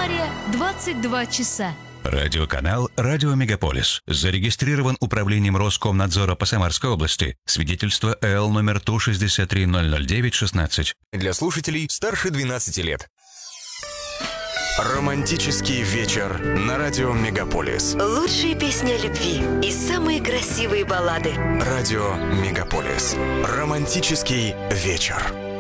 Самаре 22 часа. Радиоканал «Радио Мегаполис» зарегистрирован Управлением Роскомнадзора по Самарской области. Свидетельство ЭЛ номер Ту-63-009-16. Для слушателей старше 12 лет. Романтический вечер на радио Мегаполис. Лучшие песни о любви и самые красивые баллады. Радио Мегаполис. Романтический вечер.